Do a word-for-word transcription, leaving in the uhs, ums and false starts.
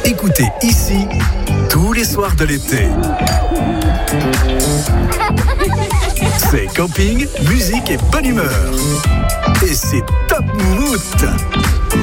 Écoutez ici tous les soirs de l'été. C'est camping, musique et bonne humeur. Et c'est Top Moumout.